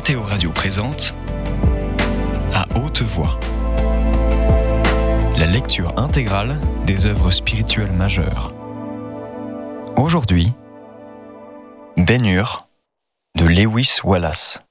Mathéo Radio présente À haute voix, la lecture intégrale des œuvres spirituelles majeures. Aujourd'hui, Ben-Hur de Lewis Wallace.